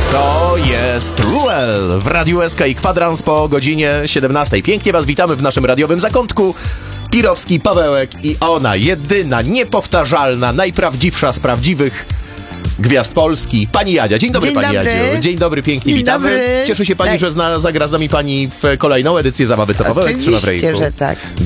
To jest Ruel w Radiu SK i Kwadrans po godzinie 17. Pięknie was witamy w naszym radiowym zakątku. Pirowski, Pawełek i ona, jedyna, niepowtarzalna, najprawdziwsza z prawdziwych gwiazd Polski, pani Jadzia. Dzień dobry, pani Jadziu. Dzień dobry, pięknie witamy. Dobry. Cieszy się pani, że zagra z nami pani w kolejną edycję Zabawy Co Pawełek trzyma w ręku. Oczywiście, że tak.